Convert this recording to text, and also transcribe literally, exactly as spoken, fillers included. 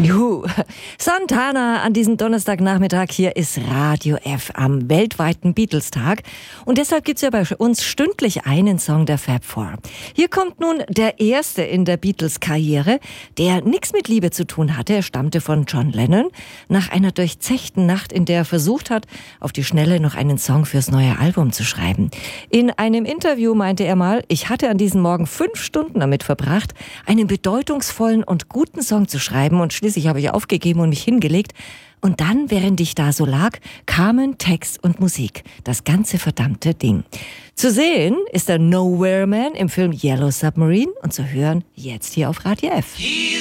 Juhu. Santana an diesem Donnerstagnachmittag. Hier ist Radio F am weltweiten Beatles-Tag. Und deshalb gibt's ja bei uns stündlich einen Song der Fab Four. Hier kommt nun der erste in der Beatles-Karriere, der nichts mit Liebe zu tun hatte. Er stammte von John Lennon. Nach einer durchzechten Nacht, in der er versucht hat, auf die Schnelle noch einen Song fürs neue Album zu schreiben. In einem Interview meinte er mal, ich hatte an diesem Morgen fünf Stunden damit verbracht, einen bedeutungsvollen und guten Song zu schreiben, und schließlich habe ich aufgegeben und mich hingelegt. Und dann, während ich da so lag, kamen Text und Musik. Das ganze verdammte Ding. Zu sehen ist der Nowhere Man im Film Yellow Submarine und zu hören jetzt hier auf Radio F.